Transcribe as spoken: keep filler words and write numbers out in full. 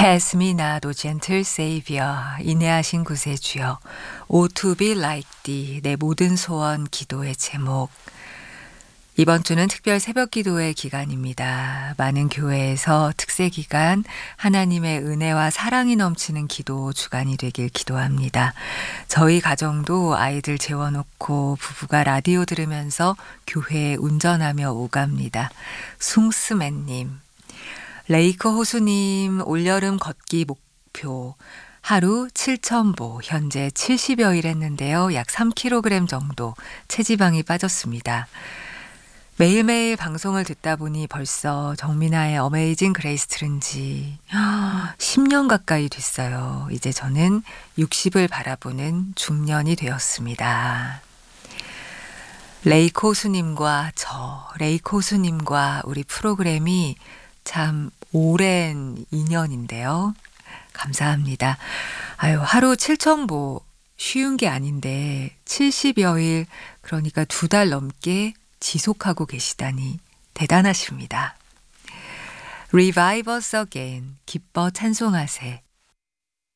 Pass me not, O gentle Savior. 인내하신 구세주여. O to be like thee. 내 모든 소원 기도의 제목. 이번 주는 특별 새벽 기도의 기간입니다. 많은 교회에서 특세 기간 하나님의 은혜와 사랑이 넘치는 기도 주간이 되길 기도합니다. 저희 가정도 아이들 재워놓고 부부가 라디오 들으면서 교회에 운전하며 오갑니다. 숭스맨님. 레이커 호수님, 올여름 걷기 목표 하루 칠천 보, 현재 칠십여일 했는데요. 약 삼 킬로그램 정도 체지방이 빠졌습니다. 매일매일 방송을 듣다 보니 벌써 정민아의 어메이징 그레이스 들은 지 십 년 가까이 됐어요. 이제 저는 육십을 바라보는 중년이 되었습니다. 레이코수님과 저, 레이코수님과 우리 프로그램이 참 오랜 인연인데요. 감사합니다. 아유, 하루 칠천 보 쉬운 게 아닌데 칠십여일, 그러니까 두 달 넘게 지속하고 계시다니 대단하십니다. Revive us again. 기뻐 찬송하세.